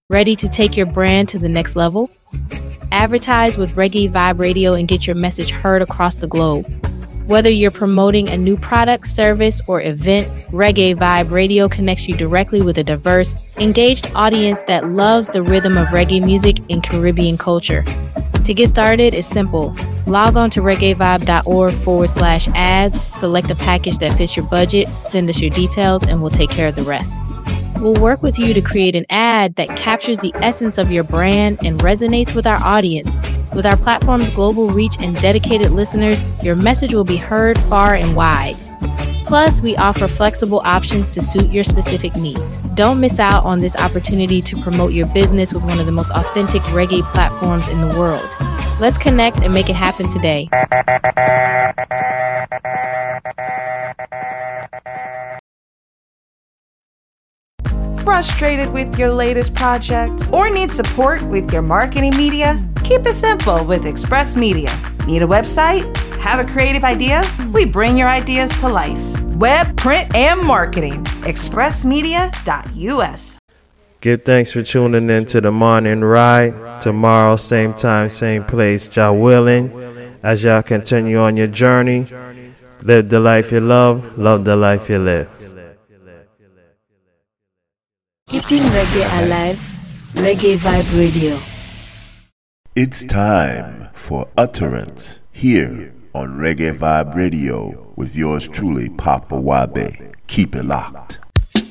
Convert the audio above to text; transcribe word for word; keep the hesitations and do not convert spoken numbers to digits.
Ready to take your brand to the next level? Advertise with Reggae Vibe Radio and get your message heard across the globe. Whether you're promoting a new product, service, or event, Reggae Vibe Radio connects you directly with a diverse, engaged audience that loves the rhythm of reggae music and Caribbean culture. To get started, it's simple. Log on to reggaevibe.org forward slash ads, select a package that fits your budget, send us your details, and we'll take care of the rest. We'll work with you to create an ad that captures the essence of your brand and resonates with our audience. With our platform's global reach and dedicated listeners, your message will be heard far and wide. Plus, we offer flexible options to suit your specific needs. Don't miss out on this opportunity to promote your business with one of the most authentic reggae platforms in the world. Let's connect and make it happen today. Frustrated with your latest project or need support with your marketing media? Keep it simple with Express Media. Need a website? Have a creative idea? We bring your ideas to life. Web, print, and marketing. express media dot u s. Give thanks for tuning in to the morning ride. Tomorrow, same time, same place, Jah willing. As y'all continue on your journey, live the life you love, love the life you live. Keeping reggae alive, Reggae Vibe Radio. It's time for Utterance here on Reggae Vibe Radio with yours truly, Papa Wabe. Keep it locked.